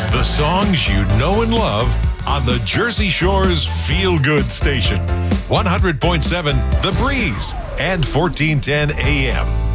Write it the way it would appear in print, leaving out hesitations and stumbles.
The songs you know and love on the Jersey Shore's Feel Good station. 100.7 The Breeze and 1410 AM.